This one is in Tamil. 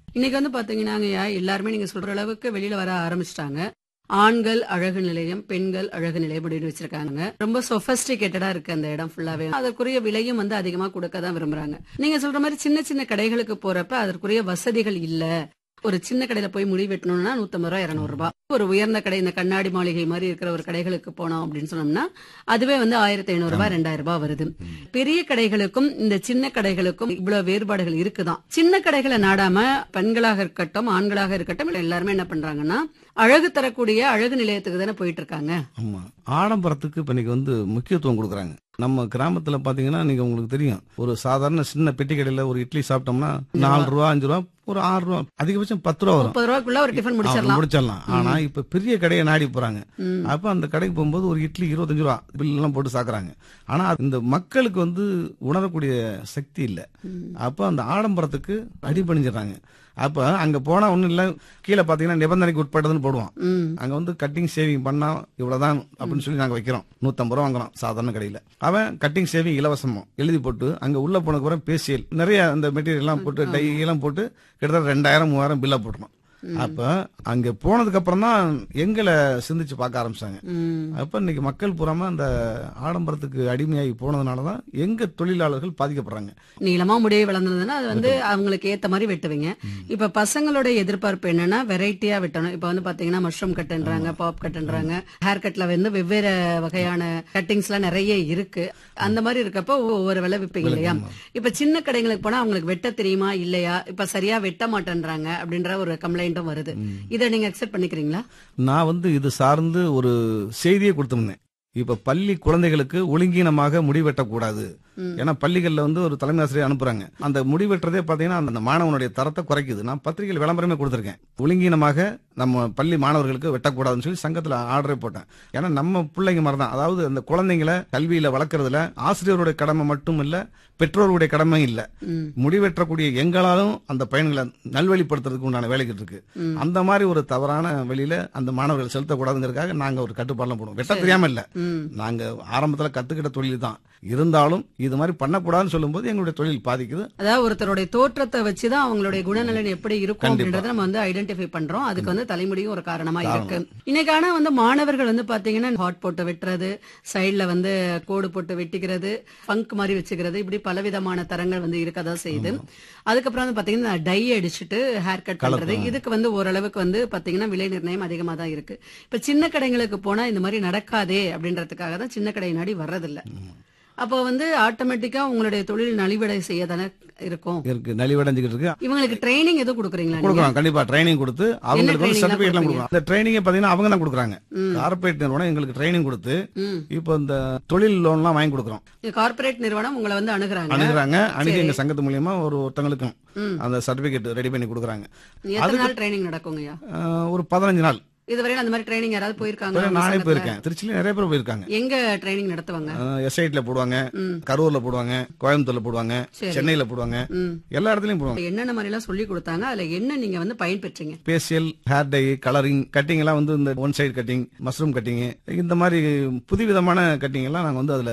இன்னைக்கு வந்து பாத்தீங்கன்னாங்கய்யா, எல்லாருமே நீங்க சொல்ற அளவுக்கு வெளியில வர ஆரம்பிச்சிட்டாங்க. ஆண்கள் அழகு நிலையம், பெண்கள் அழகு நிலையம் அப்படின்னு வச்சிருக்காங்க. ரொம்ப சொபஸ்டிகேட்டடா இருக்கு அந்த இடம் ஃபுல்லாவே. அதற்குரிய விலையும் வந்து அதிகமா கொடுக்க தான் விரும்புறாங்க. நீங்க சொல்ற மாதிரி சின்ன சின்ன கடைகளுக்கு போறப்ப அதற்குரிய வசதிகள் இல்ல. ஒரு சின்ன கடையில போய் முடி வெட்டணும்னா 150 ரூபாய் 200 ரூபாய். ஒரு உயர்ந்த கடை, இந்த கண்ணாடி மாளிகை மாதிரி இருக்கிற ஒரு கடைகளுக்கு போனோம் அப்படின்னு சொன்னோம்னா அதுவே வந்து 1500 ரூபாய் 2000 ரூபாய் வருது. பெரிய கடைகளுக்கும் இந்த சின்ன கடைகளுக்கும் இவ்வளவு வேறுபாடுகள் இருக்குதான். சின்ன கடைகளை நாடாம பெண்களாக இருக்கட்டும், ஆண்களாக இருக்கட்டும், எல்லாருமே என்ன பண்றாங்கன்னா அழகு தரக்கூடிய அழகு நிலையத்துக்கு தானே போயிட்டு இருக்காங்க. ஆமா, ஆடம்பரத்துக்கு இப்ப இன்னைக்கு வந்து முக்கியத்துவம் கொடுக்குறாங்க. நம்ம கிராமத்துல பாத்தீங்கன்னா நீங்க உங்களுக்கு தெரியும், ஒரு சாதாரண சின்ன பெட்டி கடையில ஒரு இட்லி சாப்பிட்டோம்னா 4 ரூபா 5 ரூபா, ஒரு 6 ரூபா, அதிகபட்சம் 10 ரூபா வரும். 30 ரூபாய்க்குள்ள ஒரு டிஃபன் முடிச்சிடலாம். ஆனா இப்ப பெரிய கடையை நாடி போறாங்க. அப்ப அந்த கடைக்கு போகும்போது ஒரு இட்லி 25 ரூபா பில் எல்லாம் போட்டு சாக்குறாங்க. ஆனா இந்த மக்களுக்கு வந்து உணரக்கூடிய சக்தி இல்ல. அப்ப அந்த ஆடம்பரத்துக்கு அடிபணிஞ்சிடறாங்க. அப்ப அங்க போனா ஒண்ணும் இல்ல, கீழே பாத்தீங்கன்னா நிபந்தனைக்கு உட்பட்டதுன்னு போடுவோம். அங்க வந்து கட்டிங் சேவிங் பண்ணா இவ்வளவுதான் அப்படின்னு சொல்லி நாங்க வைக்கிறோம். 150 ரூபா வாங்குறோம் சாதாரண கடையில. அவன் கட்டிங் சேவிங் இலவசமா எழுதி போட்டு அங்க உள்ள போனதுக்கு அப்புறம் பேசியல் நிறைய அந்த மெட்டீரியல் எல்லாம் போட்டு டை எல்லாம் போட்டு கிட்டத்தட்ட 2000 3000 பில்லா போட்டுரும். அப்ப அங்க போனதுக்கு அப்புறம் தான் எங்களை சிந்திச்சு பார்க்க ஆரம்பிச்சாங்க. அப்ப இன்னைக்கு மக்கள் பூராம அந்த ஆடம்பரத்துக்கு அடிமையாகி போனதுனாலதான் எங்க தொழிலாளர்கள் பாதிக்கப்படுறாங்க. நீளமா முடியை வளர்ந்ததுன்னா அது வந்து அவங்களுக்கு ஏத்த மாதிரி வெட்டுவீங்க. இப்ப பசங்களோட எதிர்பார்ப்பு என்னன்னா வெரைட்டியா வெட்டணும். இப்ப வந்து பாத்தீங்கன்னா மஷ்ரூம் கட்டுன்றாங்க, பாப் கட்டுன்றாங்க. ஹேர் கட்ல வந்து வெவ்வேறு வகையான கட்டிங்ஸ் எல்லாம் நிறைய இருக்கு. அந்த மாதிரி இருக்கப்போ ஒவ்வொரு விலை விப்பீங்க இல்லையா? இப்ப சின்ன கடைகளுக்கு போனா அவங்களுக்கு வெட்ட தெரியுமா இல்லையா, இப்ப சரியா வெட்ட மாட்டேன்றாங்க அப்படின்ற ஒரு கம்ப்ளைண்ட்டும் வருது. இதை நீங்க அக்செப்ட் பண்ணிக்கிறீங்களா? நான் வந்து இது சார்ந்து ஒரு செய்தியை கொடுத்திருந்தேன். இப்ப பள்ளி குழந்தைகளுக்கு ஒழுங்கீனமாக முடி வெட்டக்கூடாது. ஏன்னா பள்ளிகள்ல வந்து ஒரு தலைமை ஆசிரியர் அனுப்புறாங்க. அந்த முடி வெட்டுறதே பாத்தீங்கன்னா அந்த மாணவனுடைய தரத்தை குறைக்குது. நான் பத்திரிகையில் விளம்பரமே கொடுத்திருக்கேன். ஒழுங்கீனமாக நம்ம பள்ளி மாணவர்களுக்கு வெட்டக்கூடாதுன்னு சொல்லி சங்கத்துல ஆர்டரே போட்டேன். ஏன்னா நம்ம பிள்ளைங்க மாதிரி தான். அதாவது அந்த குழந்தைங்களை கல்வியில வளர்க்கறதுல ஆசிரியருடைய கடமை மட்டும் இல்ல, பெற்றோருடைய கடமை இல்ல. முடி வெட்டக்கூடிய எங்களாலும் அந்த பயன்களை நல்வழிப்படுத்துறதுக்கு உண்டான வேலைகள் இருக்கு. அந்த மாதிரி ஒரு தவறான வழியில அந்த மாணவர்கள் செலுத்தக்கூடாதுங்கிறதுக்காக நாங்க ஒரு கட்டுப்பாடுலாம் போடுவோம். வெட்ட தெரியாம இல்ல, நாங்க ஆரம்பத்துல கத்துக்கிட்ட தொழில் தான். இருந்தாலும் இது மாதிரி பண்ணக்கூடாதுன்னு சொல்லும் போது எங்களுடைய தொழில் பாதிக்குது. அதாவது ஒருத்தருடைய தோற்றத்தை வச்சுதான் அவங்களுடைய குணநலன் எப்படி இருக்கும் அப்படின்றத நம்ம வந்து ஐடென்டிஃபை பண்றோம். அதுக்கு வந்து தலைமுடியும் ஒரு காரணமா இருக்கு. இன்னைக்கு ஆனா வந்து மாணவர்கள் வந்து பாத்தீங்கன்னா ஹாட் போட்டு வெட்டுறது, சைட்ல வந்து கோடு போட்டு வெட்டிக்கிறது, ஃபங்க் மாதிரி வச்சுக்கிறது, இப்படி பலவிதமான தரங்கள் வந்து இருக்கதான் செய்யுது. அதுக்கப்புறம் வந்து பாத்தீங்கன்னா டை அடிச்சுட்டு ஹேர் கட் பண்றது, இதுக்கு வந்து ஓரளவுக்கு வந்து பாத்தீங்கன்னா விலை நிர்ணயம் அதிகமா தான் இருக்கு. இப்ப சின்ன கடைகளுக்கு போனா இந்த மாதிரி நடக்காதே அப்படின்றதுக்காக தான் சின்ன கடை நாடி வர்றதில்ல. அப்போ வந்து ஆட்டோமேட்டிக்கா உங்களுடைய தொழில் நலிவடை செய்ய தானே இருக்கும். நலிவடைஞ்சுக்கிட்டு இருக்கு. இவங்களுக்கு ட்ரைனிங் எதுவும் கொடுக்குறீங்களா? கொடுக்குறோம், கண்டிப்பா ட்ரைனிங் கொடுத்து அவங்களுக்கு வந்து சர்டிபிகேட் எல்லாம் கொடுக்குறோம். அந்த ட்ரைனிங் பாத்தீங்கன்னா அவங்க தான் கொடுக்குறாங்க. கார்பரேட் நிறுவனம் எங்களுக்கு ட்ரைனிங் கொடுத்து இப்போ இந்த தொழில் லோன் எல்லாம் வாங்கி கொடுக்குறோம். கார்பரேட் நிறுவனம் உங்களை வந்து அணுகுறாங்க. அணுகி எங்க சங்கத்து மூலியமா ஒருத்தங்களுக்கும் அந்த சர்டிபிகேட் ரெடி பண்ணி கொடுக்குறாங்க. எத்தனை நாள் ட்ரைனிங் நடக்குங்கய்யா? ஒரு 15 நாள். இதுவரையில அந்த மாதிரி ட்ரைனிங் யாராவது போயிருக்காங்க? நானே போயிருக்கேன். திருச்சியில நிறைய பேர் போயிருக்காங்க. எங்க ட்ரைனிங் நடத்துவாங்க? எஸ்ஐட்ல போடுவாங்க, கரூர்ல போடுவாங்க, கோயம்புத்தூர்ல போடுவாங்க, சென்னையில போடுவாங்க, எல்லா இடத்துலயும் போடுவாங்க. என்னென்ன மாதிரி எல்லாம் சொல்லி கொடுத்தாங்க, அதுல என்ன நீங்க வந்து பயன்பெற்றீங்க? Facial, hair dye, colouring, cutting எல்லாம் வந்து இந்த one side cutting, mushroom cutting, இந்த மாதிரி புதுவிதமான கட்டிங் எல்லாம் நாங்க வந்து அதுல